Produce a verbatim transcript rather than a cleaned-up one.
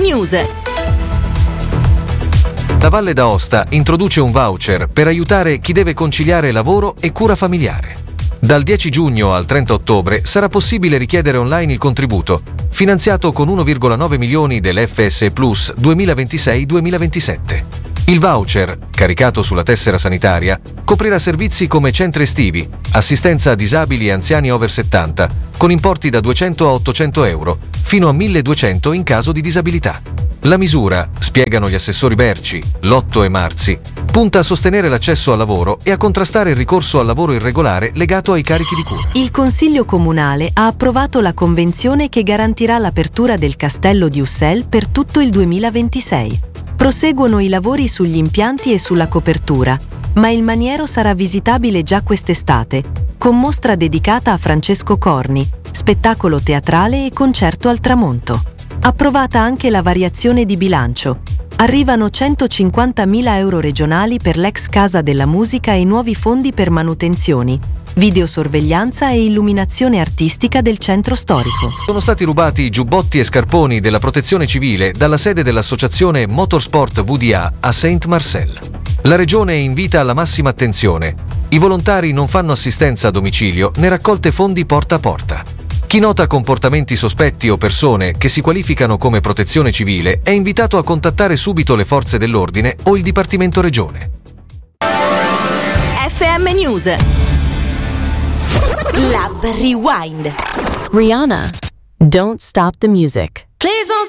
News. La Valle d'Aosta introduce un voucher per aiutare chi deve conciliare lavoro e cura familiare. Dal dieci giugno al trenta ottobre sarà possibile richiedere online il contributo, finanziato con uno virgola nove milioni dell'F S Plus duemilaventisei duemilaventisette. Il voucher, caricato sulla tessera sanitaria, coprirà servizi come centri estivi, assistenza a disabili e anziani over settanta, con importi da duecento a ottocento euro, fino a milleduecento in caso di disabilità. La misura, spiegano gli assessori Berci, Lotto e Marzi, punta a sostenere l'accesso al lavoro e a contrastare il ricorso al lavoro irregolare legato ai carichi di cura. Il Consiglio Comunale ha approvato la convenzione che garantirà l'apertura del Castello di Ussel per tutto il duemilaventisei. Proseguono i lavori sugli impianti e sulla copertura, ma il maniero sarà visitabile già quest'estate, con mostra dedicata a Francesco Corni, spettacolo teatrale e concerto al tramonto. Approvata anche la variazione di bilancio. Arrivano centocinquantamila euro regionali per l'ex Casa della Musica e nuovi fondi per manutenzioni, videosorveglianza e illuminazione artistica del centro storico. Sono stati rubati giubbotti e scarponi della protezione civile dalla sede dell'associazione Motorsport V D A a Saint-Marcel. La regione invita alla massima attenzione. I volontari non fanno assistenza a domicilio né raccolte fondi porta a porta. Chi nota comportamenti sospetti o persone che si qualificano come protezione civile è invitato a contattare subito le forze dell'ordine o il Dipartimento Regione. F M News. Lab Rewind. Rihanna, Don't Stop the Music. Please don't